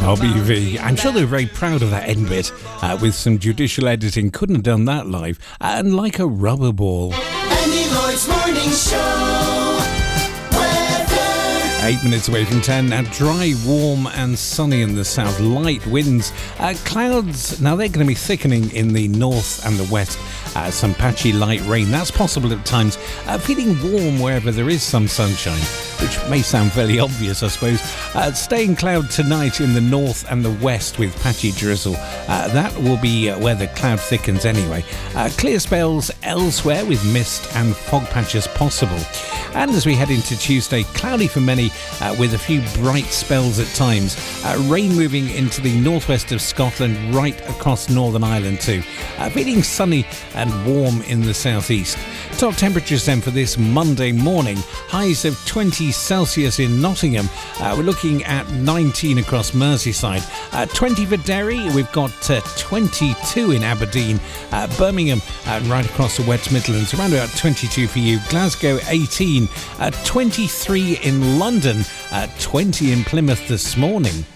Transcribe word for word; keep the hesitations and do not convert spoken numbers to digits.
R B V. I'm sure they're very proud of that end bit uh, with some judicial editing. Couldn't have done that live. And like a rubber ball. Andy Lloyd's Morning Show. Weather. Eight minutes away from ten. Now dry, warm and sunny in the south. Light winds. Uh, clouds, now they're going to be thickening in the north and the west. Uh, some patchy light rain. That's possible at times. Uh, feeling warm wherever there is some sunshine, which may sound fairly obvious, I suppose. Uh, staying cloud tonight in the north and the west with patchy drizzle. Uh, that will be uh, where the cloud thickens anyway. Uh, clear spells elsewhere with mist and fog patches possible. And as we head into Tuesday, cloudy for many uh, with a few bright spells at times. Uh, rain moving into the northwest of Scotland, right across Northern Ireland too. Uh, feeling sunny and warm in the southeast. Top temperatures then for this Monday morning. Highs of twenty Celsius in Nottingham. Uh, we're looking at nineteen across Merseyside. Uh, twenty for Derry. We've got uh, twenty-two in Aberdeen. Uh, Birmingham uh, right across the West Midlands. Around about twenty-two for you. Glasgow eighteen. Uh, twenty-three in London. Uh, twenty in Plymouth this morning.